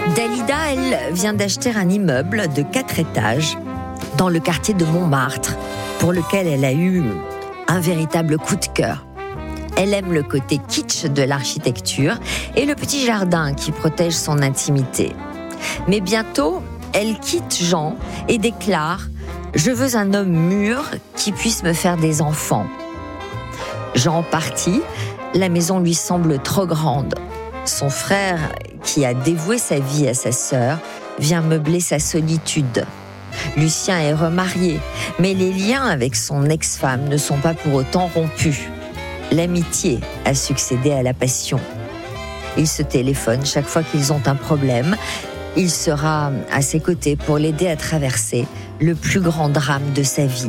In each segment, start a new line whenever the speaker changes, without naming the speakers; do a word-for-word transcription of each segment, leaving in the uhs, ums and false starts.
Dalida, elle, vient d'acheter un immeuble de quatre étages dans le quartier de Montmartre, pour lequel elle a eu un véritable coup de cœur. Elle aime le côté kitsch de l'architecture et le petit jardin qui protège son intimité. Mais bientôt, elle quitte Jean et déclare « Je veux un homme mûr qui puisse me faire des enfants ». Jean parti, la maison lui semble trop grande. Son frère, qui a dévoué sa vie à sa sœur, vient meubler sa solitude. Lucien est remarié, mais les liens avec son ex-femme ne sont pas pour autant rompus. L'amitié a succédé à la passion. Ils se téléphonent chaque fois qu'ils ont un problème. Il sera à ses côtés pour l'aider à traverser le plus grand drame de sa vie.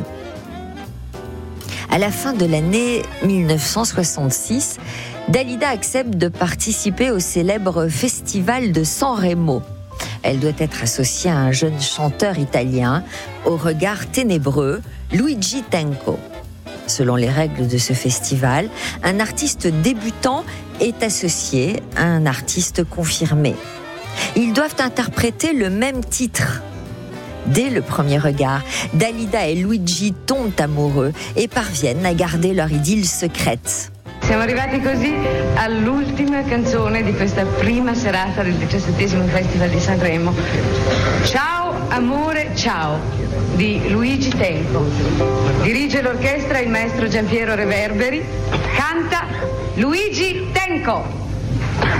À la fin de l'année mille neuf cent soixante-six, Dalida accepte de participer au célèbre festival de San Remo. Elle doit être associée à un jeune chanteur italien au regard ténébreux, Luigi Tenco. Selon les règles de ce festival, un artiste débutant est associé à un artiste confirmé. Ils doivent interpréter le même titre. Dès le premier regard, Dalida et Luigi tombent amoureux et parviennent à garder leur idylle secrète.
Siamo arrivati così all'ultima canzone di questa prima serata del diciassettesimo Festival di Sanremo. Ciao amore ciao di Luigi Tenco. Dirige l'orchestra il maestro Giampiero Reverberi. Canta Luigi Tenco.